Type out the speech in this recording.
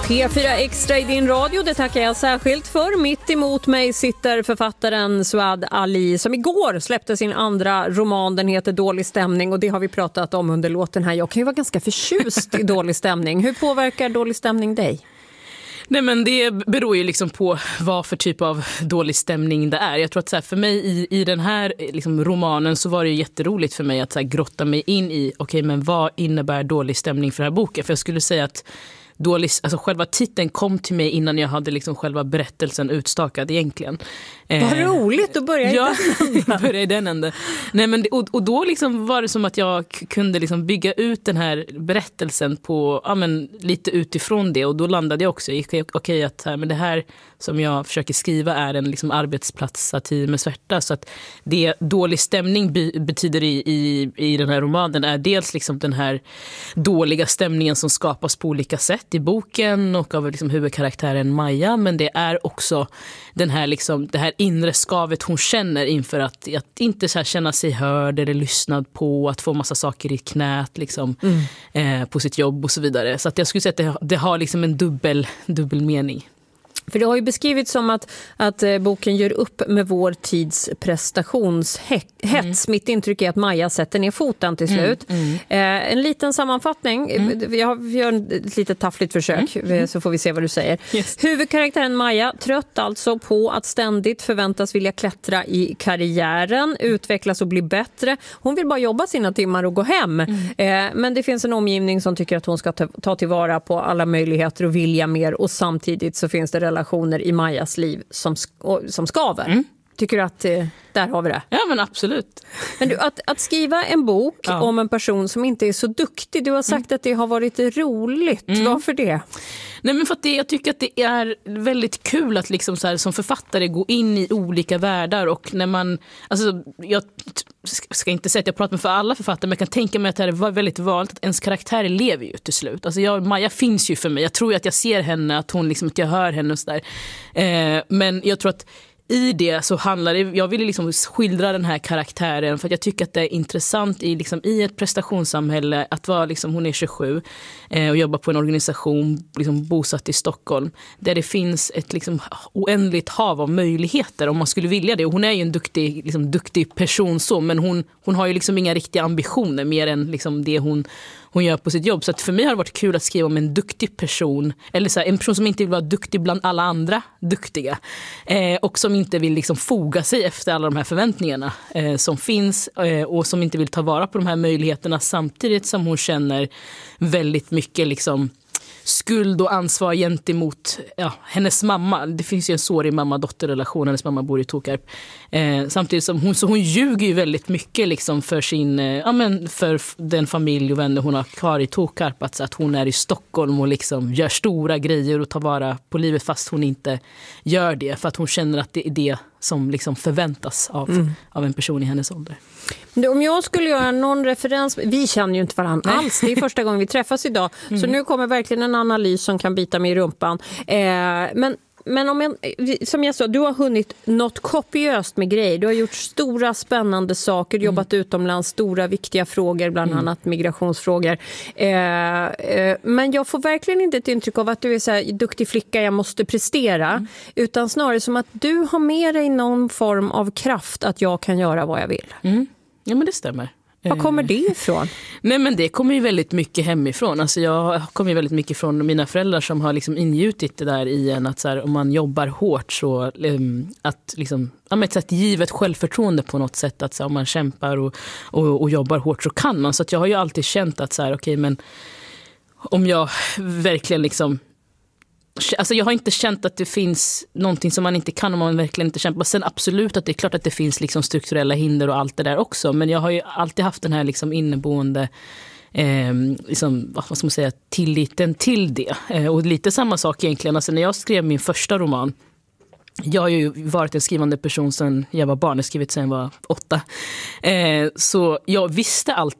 P4 Extra i din radio, det tackar jag särskilt för. Mitt emot mig sitter författaren Suad Ali som igår släppte sin andra roman. Den heter Dålig stämning och det har vi pratat om under låten här. Jag kan ju vara ganska förtjust i dålig stämning. Hur påverkar dålig stämning dig? Nej, men det beror ju liksom på vad för typ av dålig stämning det är. Jag tror att så här, för mig i den här liksom romanen så var det jätteroligt för mig att så här, grotta mig in i men vad innebär dålig stämning för den här boken? För jag skulle säga att själva titeln kom till mig innan jag hade liksom själva berättelsen utstakad egentligen. Vad roligt att börja i den änden. Nej, men och då liksom var det som att jag kunde liksom bygga ut den här berättelsen på lite utifrån det, och då landade jag också i att men det här som jag försöker skriva är en liksom arbetsplatssatir med svärta, så att det dålig stämning betyder i den här romanen är dels liksom den här dåliga stämningen som skapas på olika sätt i boken och av liksom huvudkaraktären Maja, men det är också den här liksom, det här inre skavet hon känner inför att inte så här känna sig hörd eller lyssnad på, att få massa saker i knät liksom, på sitt jobb och så vidare. Så att jag skulle säga att det har liksom en dubbel mening. För det har ju beskrivits som att boken gör upp med vår tids prestationshets. Mitt intryck är att Maja sätter ner foten till slut. En liten sammanfattning. Jag gör ett litet taffligt försök så får vi se vad du säger. Yes. Huvudkaraktären Maja, trött alltså på att ständigt förväntas vilja klättra i karriären, utvecklas och bli bättre. Hon vill bara jobba sina timmar och gå hem. Men det finns en omgivning som tycker att hon ska ta tillvara på alla möjligheter och vilja mer, och samtidigt så finns det relationer i Majas liv som skaver. Tycker du att där har vi det? Ja, men absolut. Men du, att skriva en bok om en person som inte är så duktig, du har sagt att det har varit roligt. Varför det? Nej, men för att jag tycker att det är väldigt kul att liksom så här, som författare gå in i olika världar, och när man, alltså jag ska inte säga att jag pratar med för alla författare, men jag kan tänka mig att det är väldigt vanligt att ens karaktär lever ju till slut. Alltså Maja finns ju för mig. Jag tror ju att jag ser henne, att hon liksom, att jag hör henne och så där. Men jag tror att i det så handlar det, jag ville liksom skildra den här karaktären för att jag tycker att det är intressant i ett prestationssamhälle att vara liksom, hon är 27 och jobbar på en organisation liksom bosatt i Stockholm där det finns ett liksom oändligt hav av möjligheter om man skulle vilja det, och hon är ju en duktig person så, men hon har ju liksom inga riktiga ambitioner mer än liksom det hon gör på sitt jobb. Så att för mig har det varit kul att skriva om en duktig person, eller så här, en person som inte vill vara duktig bland alla andra duktiga, och som inte vill liksom foga sig efter alla de här förväntningarna som finns, och som inte vill ta vara på de här möjligheterna, samtidigt som hon känner väldigt mycket liksom skuld och ansvar gentemot hennes mamma. Det finns ju en sårig mamma-dotter-relation. Hennes mamma bor i Tokarp. Samtidigt som hon ljuger ju väldigt mycket liksom för sin för den familj och vänner hon har kvar i Tokarp, att hon är i Stockholm och liksom gör stora grejer och tar vara på livet fast hon inte gör det, för att hon känner att det är det som liksom förväntas av en person i hennes ålder. Om jag skulle göra någon referens, vi känner ju inte varandra alls, det är första gången vi träffas idag, så nu kommer verkligen en analys som kan bita mig i rumpan. Men om som jag sa, du har hunnit något kopiöst med grejer. Du har gjort stora spännande saker, jobbat utomlands, stora viktiga frågor, bland annat migrationsfrågor. Men jag får verkligen inte ett intryck av att du är så här duktig flicka, jag måste prestera. Utan snarare som att du har med dig någon form av kraft att jag kan göra vad jag vill. Ja, men det stämmer. Var kommer det ifrån? Nej, men det kommer ju väldigt mycket hemifrån. Alltså jag kommer ju väldigt mycket från mina föräldrar som har liksom ingjutit det där i en, att så här, om man jobbar hårt så att liksom, ett givet självförtroende på något sätt, att så här, om man kämpar och jobbar hårt så kan man. Så att jag har ju alltid känt att så här, okej, men om jag verkligen liksom, alltså jag har inte känt att det finns någonting som man inte kan om man verkligen inte kämpar. Sen absolut att det är klart att det finns liksom strukturella hinder och allt det där också. Men jag har ju alltid haft den här liksom inneboende liksom, vad ska man säga, tilliten till det. Och lite samma sak egentligen. Alltså när jag skrev min första roman, jag har ju varit en skrivande person sedan jag var barn, jag har skrivit sedan jag var 8. Så jag visste